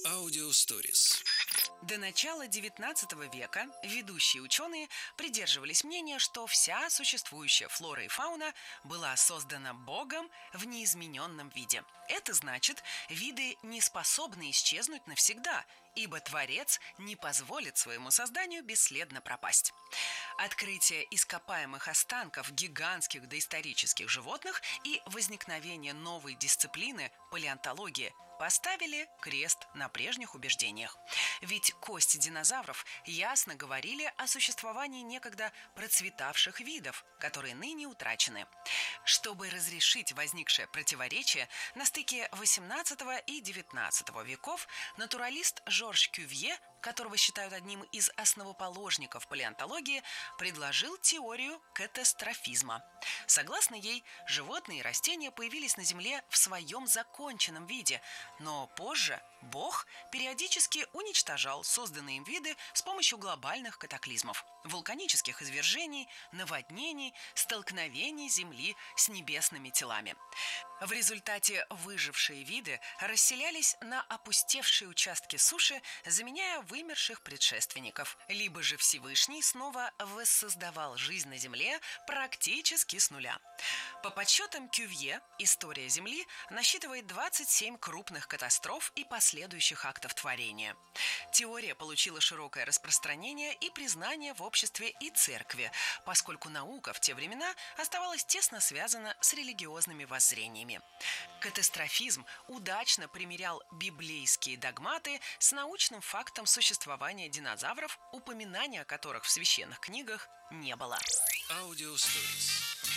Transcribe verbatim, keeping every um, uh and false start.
Аудиосторис. До начала девятнадцатого века ведущие ученые придерживались мнения, что вся существующая флора и фауна была создана Богом в неизмененном виде. Это значит, виды не способны исчезнуть навсегда, ибо Творец не позволит своему созданию бесследно пропасть. Открытие ископаемых останков гигантских доисторических животных и возникновение новой дисциплины – палеонтологии – поставили крест на прежних убеждениях. Ведь кости динозавров ясно говорили о существовании некогда процветавших видов, которые ныне утрачены. Чтобы разрешить возникшее противоречие, на стыке восемнадцатого и девятнадцатого веков натуралист Жорж Кювье, которого считают одним из основоположников палеонтологии, предложил теорию катастрофизма. Согласно ей, животные и растения появились на Земле в своем законченном виде, но позже Бог периодически уничтожал созданные им виды с помощью глобальных катаклизмов, вулканических извержений, наводнений, столкновений Земли с небесными телами. В результате выжившие виды расселялись на опустевшие участки суши, заменяя вымерших предшественников. Либо же Всевышний снова воссоздавал жизнь на Земле практически с нуля. По подсчетам Кювье, история Земли насчитывает двадцать семь крупных катастроф и последующих актов творения. Теория получила широкое распространение и признание в обществе и церкви, поскольку наука в те времена оставалась тесно связана с религиозными воззрениями. Катастрофизм удачно примирял библейские догматы с научным фактом существования динозавров, упоминания о которых в священных книгах не было. Аудиосторис.